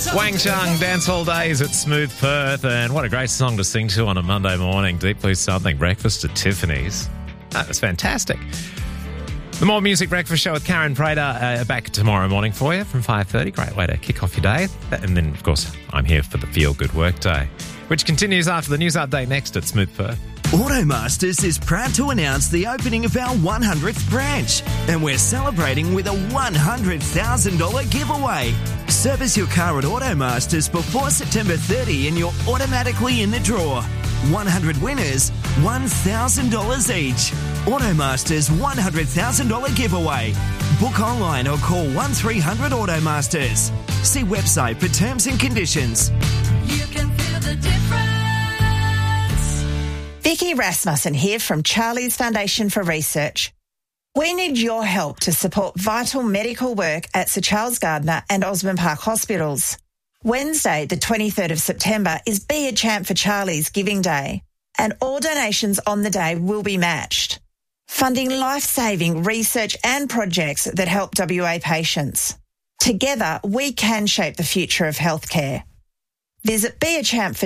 Wang Chung, Dance All Days at Smooth Perth, and what a great song to sing to on a Monday morning. Deep Blue Something, Breakfast at Tiffany's. That was fantastic. The More Music Breakfast Show with Karen Prater back tomorrow morning for you from 5:30. Great way to kick off your day. And then, of course, I'm here for the Feel Good Work Day, which continues after the news update next at Smooth Perth. Automasters is proud to announce the opening of our 100th branch, and we're celebrating with a $100,000 giveaway. Service your car at Automasters before September 30 and you're automatically in the draw. 100 winners, $1,000 each. Automasters $100,000 giveaway. Book online or call 1300 Automasters. See website for terms and conditions. You can feel the difference. Vicky Rasmussen here from Charlie's Foundation for Research. We need your help to support vital medical work at Sir Charles Gardner and Osborne Park Hospitals. Wednesday, the 23rd of September, is Be a Champ for Charlie's Giving Day, and all donations on the day will be matched, funding life-saving research and projects that help WA patients. Together, we can shape the future of healthcare. Visit Be a Champ for